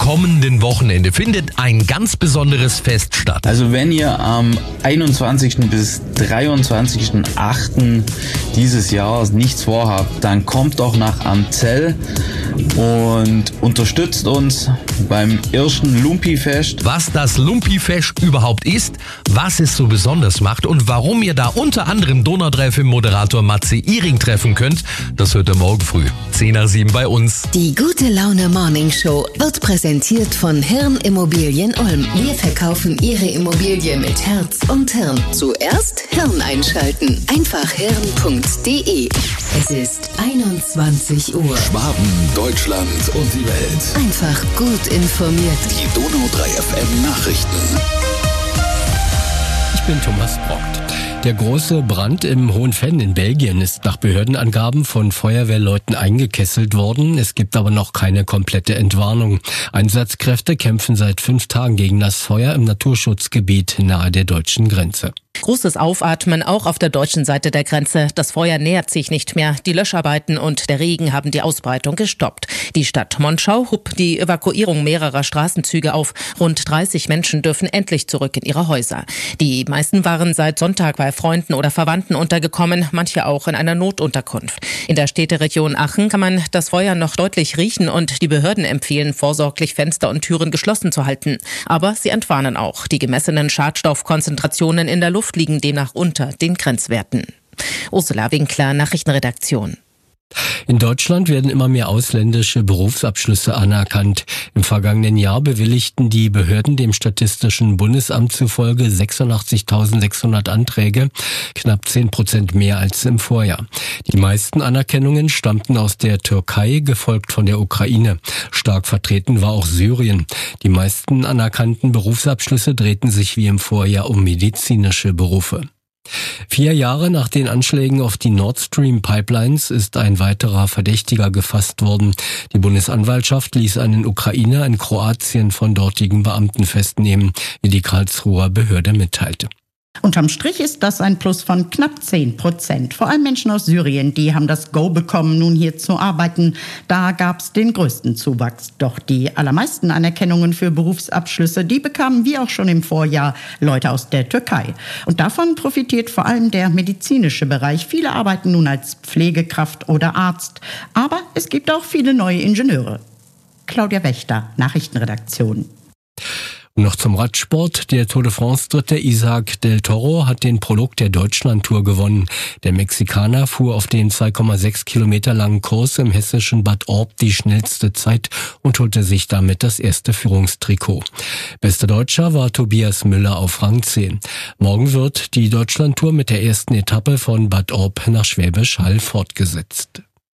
kommenden Wochenende findet ein ganz besonderes Fest statt. Also wenn ihr am 21. bis 23.08. dieses Jahres nichts vorhabt, dann kommt doch nach Amzell und unterstützt uns beim ersten Lumpi-Fest. Was das Lumpi-Fest überhaupt ist, was es so besonders macht und warum ihr da unter anderem Donau 3 FM-Moderator Matze Iring treffen könnt, das hört ihr morgen früh. 6:10 bei uns. Die Gute Laune Morning Show wird präsentiert von Hirn Immobilien Ulm. Wir verkaufen Ihre Immobilie mit Herz und Hirn. Zuerst Hirn einschalten. Einfach hirn.de. Es ist 21 Uhr. Schwaben, Deutschland und die Welt. Einfach gut informiert. Die Donau 3 FM Nachrichten. Ich bin Thomas Brockt. Der große Brand im Hohenfenn in Belgien ist nach Behördenangaben von Feuerwehrleuten eingekesselt worden. Es gibt aber noch keine komplette Entwarnung. Einsatzkräfte kämpfen seit 5 Tagen gegen das Feuer im Naturschutzgebiet nahe der deutschen Grenze. Großes Aufatmen auch auf der deutschen Seite der Grenze. Das Feuer nähert sich nicht mehr. Die Löscharbeiten und der Regen haben die Ausbreitung gestoppt. Die Stadt Monschau hob die Evakuierung mehrerer Straßenzüge auf. Rund 30 Menschen dürfen endlich zurück in ihre Häuser. Die meisten waren seit Sonntag bei Freunden oder Verwandten untergekommen, manche auch in einer Notunterkunft. In der Städteregion Aachen kann man das Feuer noch deutlich riechen und die Behörden empfehlen, vorsorglich Fenster und Türen geschlossen zu halten. Aber sie entwarnen auch. Die gemessenen Schadstoffkonzentrationen in der Luft liegen demnach unter den Grenzwerten. Ursula Winkler, Nachrichtenredaktion. In Deutschland werden immer mehr ausländische Berufsabschlüsse anerkannt. Im vergangenen Jahr bewilligten die Behörden dem Statistischen Bundesamt zufolge 86.600 Anträge, knapp 10% mehr als im Vorjahr. Die meisten Anerkennungen stammten aus der Türkei, gefolgt von der Ukraine. Stark vertreten war auch Syrien. Die meisten anerkannten Berufsabschlüsse drehten sich wie im Vorjahr um medizinische Berufe. 4 Jahre nach den Anschlägen auf die Nord Stream Pipelines ist ein weiterer Verdächtiger gefasst worden. Die Bundesanwaltschaft ließ einen Ukrainer in Kroatien von dortigen Beamten festnehmen, wie die Karlsruher Behörde mitteilte. Unterm Strich ist das ein Plus von knapp 10%. Vor allem Menschen aus Syrien, die haben das Go bekommen, nun hier zu arbeiten. Da gab's den größten Zuwachs. Doch die allermeisten Anerkennungen für Berufsabschlüsse, die bekamen wie auch schon im Vorjahr Leute aus der Türkei. Und davon profitiert vor allem der medizinische Bereich. Viele arbeiten nun als Pflegekraft oder Arzt. Aber es gibt auch viele neue Ingenieure. Claudia Wächter, Nachrichtenredaktion. Und noch zum Radsport. Der Tour de France-Dritte Isaac del Toro hat den Prolog der Deutschlandtour gewonnen. Der Mexikaner fuhr auf den 2,6 Kilometer langen Kurs im hessischen Bad Orb die schnellste Zeit und holte sich damit das erste Führungstrikot. Bester Deutscher war Tobias Müller auf Rang 10. Morgen wird die Deutschlandtour mit der ersten Etappe von Bad Orb nach Schwäbisch Hall fortgesetzt.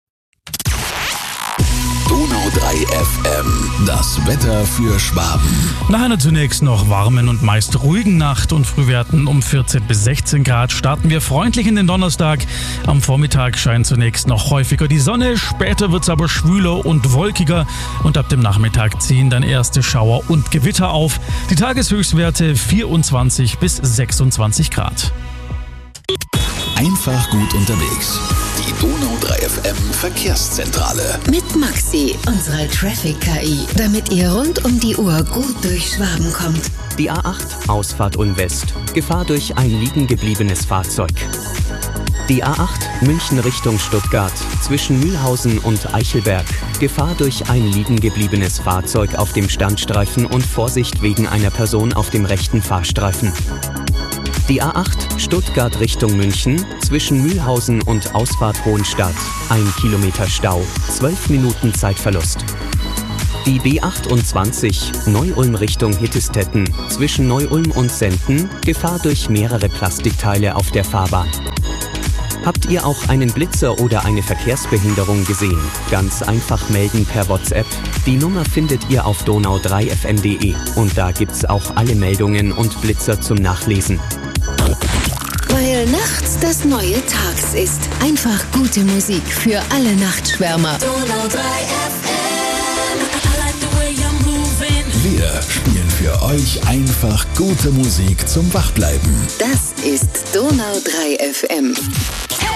Donau 3 FM, das Wetter für Schwaben. Nach einer zunächst noch warmen und meist ruhigen Nacht und Frühwerten um 14 bis 16 Grad starten wir freundlich in den Donnerstag. Am Vormittag scheint zunächst noch häufiger die Sonne, später wird es aber schwüler und wolkiger und ab dem Nachmittag ziehen dann erste Schauer und Gewitter auf. Die Tageshöchstwerte 24 bis 26 Grad. Einfach gut unterwegs. Die Donau 3 FM Verkehrszentrale. Mit Maxi, unserer Traffic-KI, damit ihr rund um die Uhr gut durch Schwaben kommt. Die A8, Ausfahrt Unwest. Gefahr durch ein liegen gebliebenes Fahrzeug. Die A8, München Richtung Stuttgart. Zwischen Mühlhausen und Eichelberg. Gefahr durch ein liegen gebliebenes Fahrzeug auf dem Standstreifen und Vorsicht wegen einer Person auf dem rechten Fahrstreifen. Die A8 Stuttgart Richtung München, zwischen Mühlhausen und Ausfahrt Hohenstadt. 1 Kilometer Stau, 12 Minuten Zeitverlust. Die B28 Neu-Ulm Richtung Hittestetten, zwischen Neu-Ulm und Senden. Gefahr durch mehrere Plastikteile auf der Fahrbahn. Habt ihr auch einen Blitzer oder eine Verkehrsbehinderung gesehen? Ganz einfach melden per WhatsApp. Die Nummer findet ihr auf donau3fm.de und da gibt's auch alle Meldungen und Blitzer zum Nachlesen. Weil nachts das neue Tags ist. Einfach gute Musik für alle Nachtschwärmer. Donau 3 FM. I like the way you're moving. Wir spielen für euch einfach gute Musik zum Wachbleiben. Das ist Donau 3 FM.